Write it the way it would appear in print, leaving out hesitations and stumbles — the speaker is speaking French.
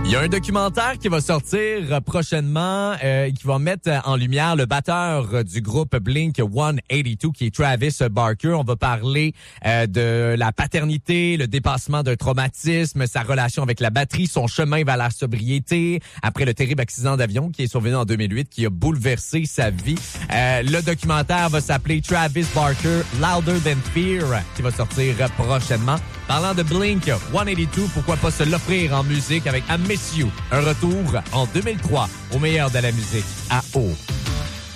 Il y a un documentaire qui va sortir prochainement qui va mettre en lumière le batteur du groupe Blink-182 qui est Travis Barker. On va parler de la paternité, le dépassement d'un traumatisme, sa relation avec la batterie, son chemin vers la sobriété après le terrible accident d'avion qui est survenu en 2008 qui a bouleversé sa vie. Le documentaire va s'appeler Travis Barker Louder Than Fear qui va sortir prochainement. Parlant de Blink-182, pourquoi pas se l'offrir en musique avec I Miss You, un retour en 2003 au meilleur de la musique à eau.